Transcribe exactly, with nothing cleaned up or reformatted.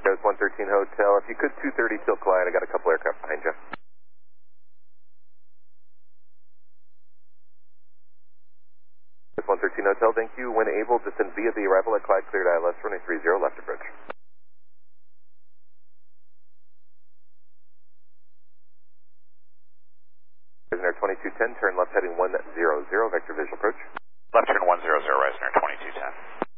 There's one thirteen Hotel. If you could, two thirty till Clyde. I got a couple aircraft behind you. There's one thirteen Hotel, thank you. When able, descend via the arrival at Clyde, cleared I L S runway three zero, left approach. Ryanair twenty-two ten, turn left heading one zero zero, vector visual approach. Left turn one zero zero, Ryanair twenty-two ten.